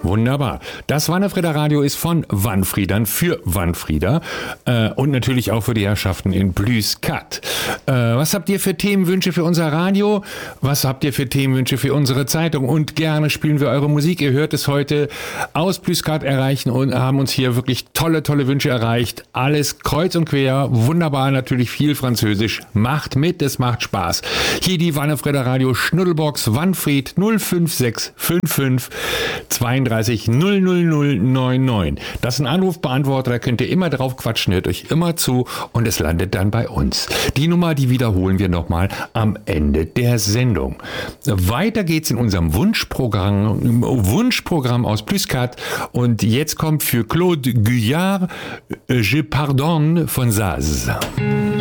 Wunderbar. Das Wannefrieder Radio ist von Wannfriedern für Wannfrieder und natürlich auch für die Herrschaften in Plüskat. Was habt ihr für Themenwünsche für unser Radio? Was habt ihr für Themenwünsche für unsere Zeitung? Und gerne spielen wir eure Musik. Ihr hört es heute aus Plüskat erreichen und haben uns hier wirklich tolle Wünsche erreicht. Alles kreuz und quer. Wunderbar, natürlich viel Französisch. Macht mit, es macht Spaß. Hier die Wannefrieder Radio Schnuddelbox Wannfried 05655 32 00099. Das ist ein Anrufbeantworter, da könnt ihr immer drauf quatschen, hört euch immer zu und es landet dann bei uns. Die Nummer, die wiederholen wir nochmal am Ende der Sendung. Weiter geht's in unserem Wunschprogramm aus Plüskat und jetzt kommt für Claude Guyard Je Pardonne von Saz.